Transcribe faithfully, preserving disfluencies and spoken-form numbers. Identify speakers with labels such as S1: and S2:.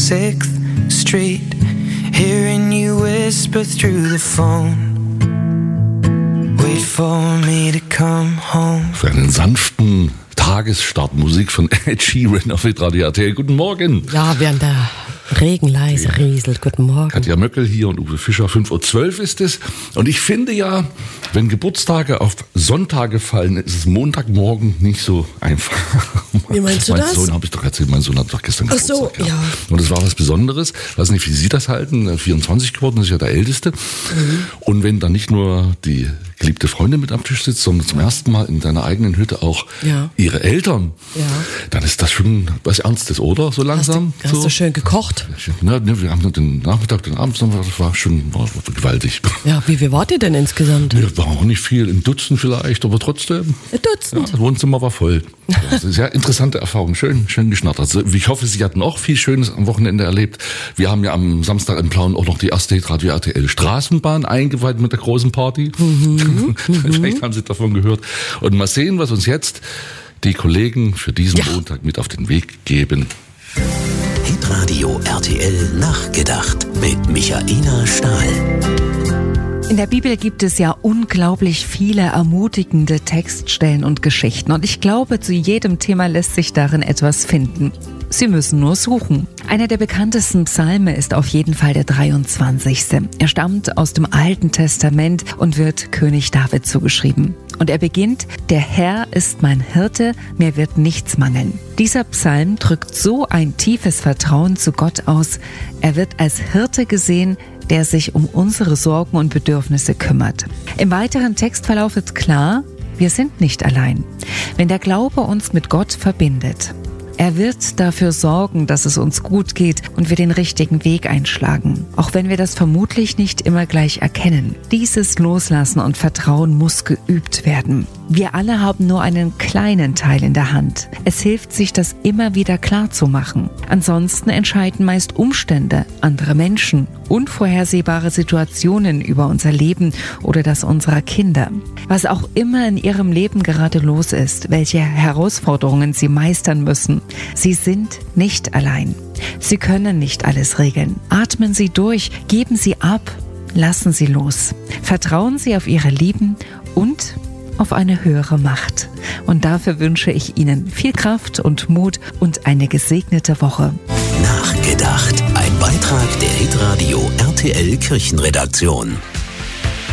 S1: sixth Street, hearing you whisper through the phone. Wait for me to come home.
S2: Für einen sanften Tagesstart Musik von Ed Sheeran auf Radio R T L. Guten Morgen.
S3: Ja, während der Regen leise rieselt. Guten Morgen.
S2: Katja Möckel hier und Uwe Fischer. fünf Uhr zwölf ist es. Und ich finde ja, wenn Geburtstage auf Sonntage fallen, ist es Montagmorgen nicht so einfach.
S3: Wie meinst du
S2: mein
S3: das?
S2: Sohn, habe ich doch erzählt, mein Sohn hat doch gestern
S3: Ach so,
S2: Geburtstag.
S3: ja.
S2: Und es war was Besonderes. Ich weiß nicht, wie Sie das halten. vierundzwanzig geworden, das ist ja der Älteste. Mhm. Und wenn dann nicht nur die geliebte Freundin mit am Tisch sitzt, sondern zum ersten Mal in deiner eigenen Hütte auch ja. ihre Eltern,
S3: ja.
S2: dann ist das schon was Ernstes, oder? So langsam.
S3: Hast du, hast
S2: so.
S3: du schön gekocht?
S2: Ja, ne, wir haben nur den Nachmittag, den Abend, das war schon war gewaltig.
S3: Ja, wie viel wart ihr denn insgesamt?
S2: Ja, war auch nicht viel, ein Dutzend vielleicht, aber trotzdem.
S3: Ein Dutzend?
S2: Ja, das Wohnzimmer war voll. Das ist eine sehr interessante Erfahrung, schön, schön geschnattert. Also ich hoffe, Sie hatten auch viel Schönes am Wochenende erlebt. Wir haben ja am Samstag in Plauen auch noch die erste Radio R T L Straßenbahn eingeweiht mit der großen Party. Mhm, vielleicht haben Sie davon gehört. Und mal sehen, was uns jetzt die Kollegen für diesen ja. Montag mit auf den Weg geben.
S4: Hitradio R T L Nachgedacht mit Michaela Stahl.
S5: In der Bibel gibt es ja unglaublich viele ermutigende Textstellen und Geschichten. Und ich glaube, zu jedem Thema lässt sich darin etwas finden. Sie müssen nur suchen. Einer der bekanntesten Psalme ist auf jeden Fall der dreiundzwanzigste. Er stammt aus dem Alten Testament und wird König David zugeschrieben. Und er beginnt: Der Herr ist mein Hirte, mir wird nichts mangeln. Dieser Psalm drückt so ein tiefes Vertrauen zu Gott aus. Er wird als Hirte gesehen, der sich um unsere Sorgen und Bedürfnisse kümmert. Im weiteren Textverlauf wird klar, wir sind nicht allein. Wenn der Glaube uns mit Gott verbindet, er wird dafür sorgen, dass es uns gut geht und wir den richtigen Weg einschlagen, auch wenn wir das vermutlich nicht immer gleich erkennen. Dieses Loslassen und Vertrauen muss geübt werden. Wir alle haben nur einen kleinen Teil in der Hand. Es hilft, sich das immer wieder klar zu machen. Ansonsten entscheiden meist Umstände, andere Menschen, unvorhersehbare Situationen über unser Leben oder das unserer Kinder. Was auch immer in ihrem Leben gerade los ist, welche Herausforderungen sie meistern müssen, sie sind nicht allein. Sie können nicht alles regeln. Atmen Sie durch, geben Sie ab, lassen Sie los. Vertrauen Sie auf Ihre Lieben und auf eine höhere Macht. Und dafür wünsche ich Ihnen viel Kraft und Mut und eine gesegnete Woche.
S4: Nachgedacht. Ein Beitrag der Hitradio R T L Kirchenredaktion.